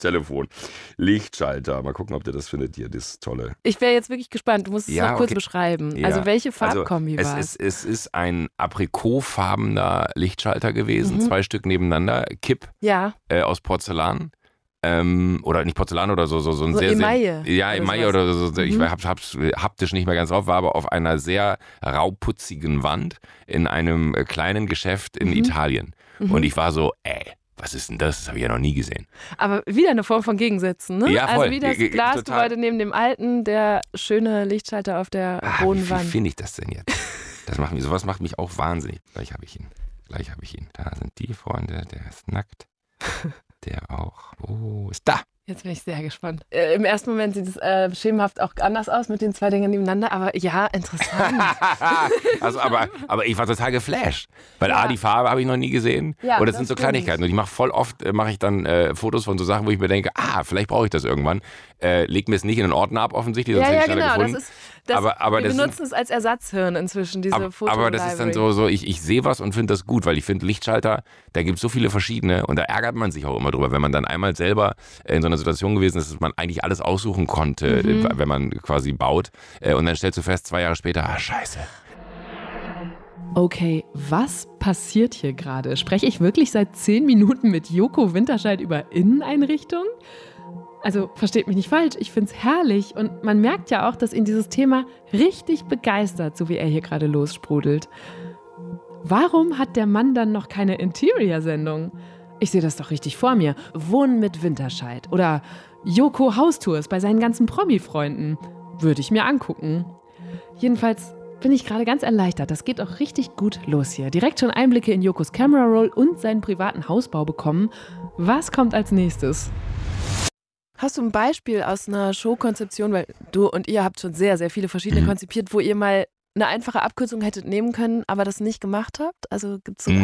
Telefon. Lichtschalter. Mal gucken, ob der das findet hier. Das ist tolle. Ich wäre jetzt wirklich gespannt. Du musst es noch kurz beschreiben. Ja. Also welche Farbkombi war es? Es ist ein aprikotfarbener Lichtschalter gewesen. 2 Stück nebeneinander. Kipp aus Porzellan. Oder nicht Porzellan oder so ein sehr, Emaille. Sehr... Ja, Emaille oder so. Ich hab's haptisch nicht mehr ganz drauf. War aber auf einer sehr rauputzigen Wand in einem kleinen Geschäft in Italien. Und ich war so, was ist denn das? Das habe ich ja noch nie gesehen. Aber wieder eine Form von Gegensätzen, ne? Ja, voll. Also wie das Glasgebäude neben dem alten, der schöne Lichtschalter auf der hohen Wand. Wie finde ich das denn jetzt? Sowas macht mich auch wahnsinnig. Gleich habe ich ihn. Da sind die Freunde, der ist nackt. Der auch. Oh, ist da. Jetzt bin ich sehr gespannt. Im ersten Moment sieht es schemenhaft auch anders aus mit den 2 Dingen nebeneinander, aber ja, interessant. Also, aber ich war total geflasht. Weil die Farbe habe ich noch nie gesehen. Ja, und das sind so Kleinigkeiten. Und ich mache voll oft dann Fotos von so Sachen, wo ich mir denke, vielleicht brauche ich das irgendwann. Leg mir es nicht in den Ordner ab, offensichtlich, sonst hätte ich schneller gefunden. Wir benutzen es als Ersatzhirn inzwischen, diese Foto. Aber das ist dann so ich sehe was und finde das gut, weil ich finde Lichtschalter, da gibt es so viele verschiedene und da ärgert man sich auch immer drüber, wenn man dann einmal selber in so einer Situation gewesen ist, dass man eigentlich alles aussuchen konnte, wenn man quasi baut und dann stellst du fest, 2 Jahre später, scheiße. Okay, was passiert hier gerade? Spreche ich wirklich seit 10 Minuten mit Joko Winterscheid über Inneneinrichtung? Also, versteht mich nicht falsch, ich find's herrlich und man merkt ja auch, dass ihn dieses Thema richtig begeistert, so wie er hier gerade lossprudelt. Warum hat der Mann dann noch keine Interior-Sendung? Ich sehe das doch richtig vor mir. Wohnen mit Winterscheid oder Joko Haustours bei seinen ganzen Promi-Freunden. Würde ich mir angucken. Jedenfalls bin ich gerade ganz erleichtert. Das geht auch richtig gut los hier. Direkt schon Einblicke in Jokos Camera Roll und seinen privaten Hausbau bekommen. Was kommt als nächstes? Hast du ein Beispiel aus einer Showkonzeption, weil du und ihr habt schon sehr, sehr viele verschiedene konzipiert, wo ihr mal eine einfache Abkürzung hättet nehmen können, aber das nicht gemacht habt? Also gibt's so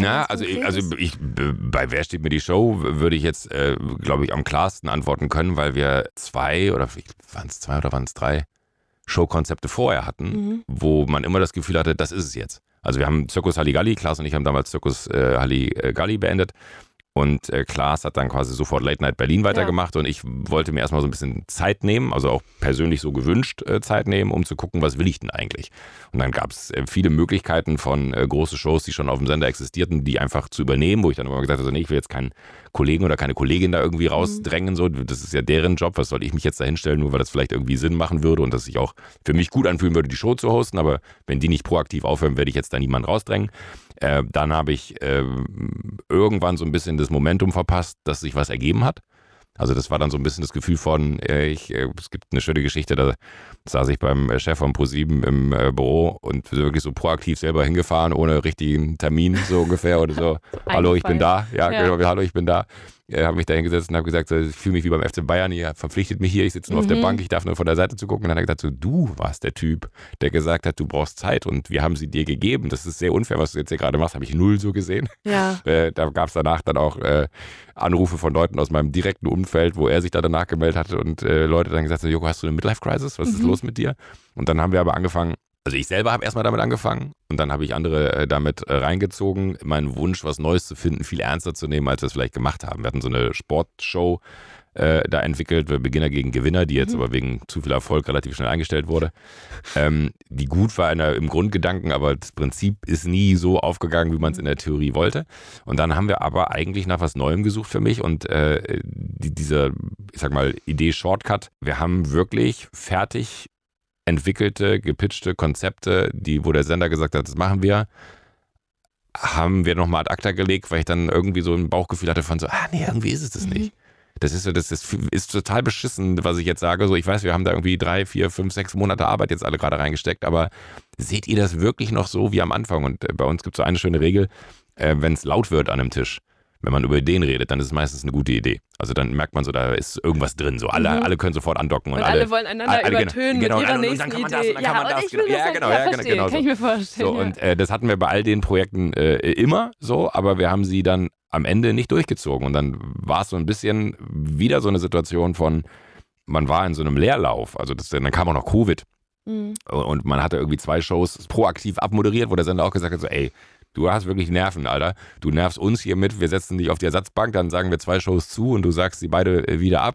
bei Wer steht mir die Show würde ich jetzt, glaube ich, am klarsten antworten können, weil wir 2 oder waren es 3 Showkonzepte vorher hatten, wo man immer das Gefühl hatte, das ist es jetzt. Also wir haben Zirkus Halligalli, Klaas und ich haben damals Zirkus Halligalli beendet. Und Klaas hat dann quasi sofort Late Night Berlin weitergemacht und ich wollte mir erstmal so ein bisschen Zeit nehmen, also auch persönlich so gewünscht Zeit nehmen, um zu gucken, was will ich denn eigentlich. Und dann gab es viele Möglichkeiten von große Shows, die schon auf dem Sender existierten, die einfach zu übernehmen, wo ich dann immer gesagt habe, nee, ich will jetzt keinen Kollegen oder keine Kollegin da irgendwie rausdrängen, so, das ist ja deren Job, was soll ich mich jetzt da hinstellen, nur weil das vielleicht irgendwie Sinn machen würde und dass sich auch für mich gut anfühlen würde, die Show zu hosten, aber wenn die nicht proaktiv aufhören, werde ich jetzt da niemanden rausdrängen. Dann habe ich irgendwann so ein bisschen das Momentum verpasst, dass sich was ergeben hat. Also das war dann so ein bisschen das Gefühl von, es gibt eine schöne Geschichte, da saß ich beim Chef von ProSieben im Büro und wirklich so proaktiv selber hingefahren, ohne richtigen Termin so ungefähr oder so. Hallo, ich bin da. Ja, genau, hallo, ich bin da. Habe mich da hingesetzt und habe gesagt, ich fühle mich wie beim FC Bayern, ihr verpflichtet mich hier, ich sitze nur auf der Bank, ich darf nur von der Seite zu gucken. Und dann hat er gesagt, so, du warst der Typ, der gesagt hat, du brauchst Zeit und wir haben sie dir gegeben. Das ist sehr unfair, was du jetzt hier gerade machst, habe ich null so gesehen. Ja. Da gab es danach dann auch Anrufe von Leuten aus meinem direkten Umfeld, wo er sich da danach gemeldet hatte und Leute dann gesagt haben, Joko, hast du eine Midlife-Crisis? Was ist los mit dir? Und dann haben wir aber angefangen, also ich selber habe erstmal damit angefangen und dann habe ich andere damit reingezogen, meinen Wunsch, was Neues zu finden, viel ernster zu nehmen, als wir es vielleicht gemacht haben. Wir hatten so eine Sportshow da entwickelt, Beginner gegen Gewinner, die jetzt aber wegen zu viel Erfolg relativ schnell eingestellt wurde. Die gut war im Grundgedanken, aber das Prinzip ist nie so aufgegangen, wie man es in der Theorie wollte. Und dann haben wir aber eigentlich nach was Neuem gesucht für mich und diese, ich sag mal, Idee Shortcut, wir haben wirklich fertig entwickelte, gepitchte Konzepte, wo der Sender gesagt hat, das machen wir, haben wir nochmal ad acta gelegt, weil ich dann irgendwie so ein Bauchgefühl hatte von so, nee, irgendwie ist es das nicht. Das ist total beschissen, was ich jetzt sage. So, ich weiß, wir haben da irgendwie 3, 4, 5, 6 Monate Arbeit jetzt alle gerade reingesteckt, aber seht ihr das wirklich noch so wie am Anfang? Und bei uns gibt es so eine schöne Regel, wenn es laut wird an einem Tisch, wenn man über Ideen redet, dann ist es meistens eine gute Idee. Also dann merkt man so, da ist irgendwas drin. So alle können sofort andocken. Und alle wollen einander übertönen mit ihrer nächsten Idee. Genau. Kann ich mir vorstellen. So, und das hatten wir bei all den Projekten immer so, aber wir haben sie dann am Ende nicht durchgezogen. Und dann war es so ein bisschen wieder so eine Situation von, man war in so einem Leerlauf. Also dann kam auch noch Covid. Und man hatte irgendwie 2 Shows proaktiv abmoderiert, wo der Sender auch gesagt hat, so ey, du hast wirklich Nerven, Alter. Du nervst uns hier mit, wir setzen dich auf die Ersatzbank, dann sagen wir 2 Shows zu und du sagst sie beide wieder ab.